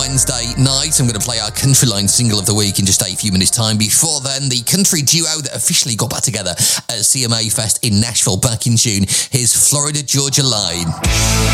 Wednesday night. I'm going to play our Countryline single of the week in just a few minutes' time. Before then, the country duo that officially got back together at CMA Fest in Nashville back in June. Here's Florida Georgia Line.